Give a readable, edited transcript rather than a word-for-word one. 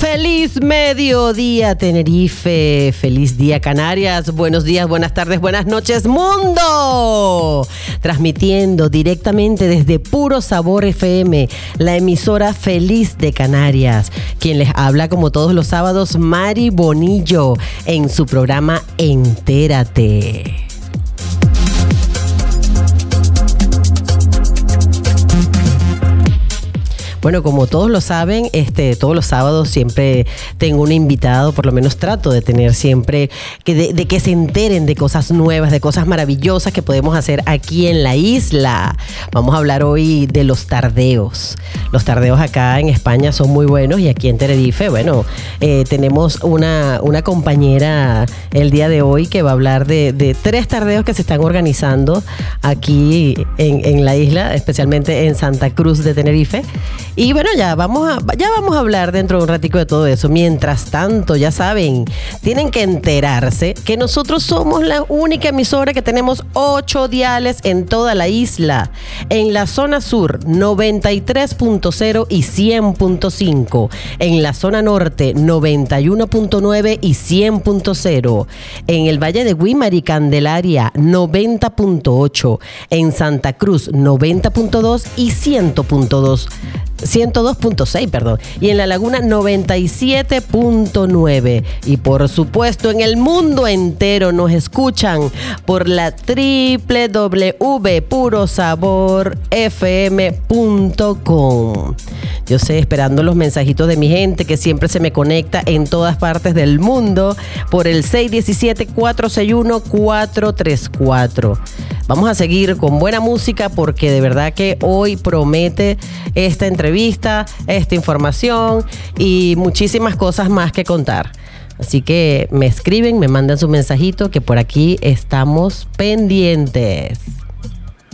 Feliz mediodía, Tenerife. Feliz día, Canarias. Buenos días, buenas tardes, buenas noches, mundo. Transmitiendo directamente desde Puro Sabor FM, la emisora feliz de Canarias. Quien les habla como todos los sábados, Mari Bonillo, en su programa Entérate. Bueno, como todos lo saben, todos los sábados siempre tengo un invitado, por lo menos trato de tener siempre, de que se enteren de cosas nuevas, de cosas maravillosas que podemos hacer aquí en la isla. Vamos a hablar hoy de los tardeos. Los tardeos acá en España son muy buenos y aquí en Tenerife, bueno, tenemos una compañera el día de hoy que va a hablar de 3 tardeos que se están organizando aquí en la isla, especialmente en Santa Cruz de Tenerife. Y bueno, ya vamos a hablar dentro de un ratico de todo eso. Mientras tanto, ya saben, tienen que enterarse que nosotros somos la única emisora que tenemos 8 diales en toda la isla. En la zona sur, 93.0 y 100.5. En la zona norte, 91.9 y 100.0. En el Valle de Güímar y Candelaria, 90.8. En Santa Cruz, 90.2 y 102.6, perdón. Y en La Laguna, 97.9. Y por supuesto, en el mundo entero nos escuchan por la www.purosaborfm.com. Yo sé, esperando los mensajitos de mi gente que siempre se me conecta en todas partes del mundo por el 617-461-434. Vamos a seguir con buena música porque de verdad que hoy promete esta entrevista, esta información y muchísimas cosas más que contar. Así que me escriben, me mandan su mensajito que por aquí estamos pendientes.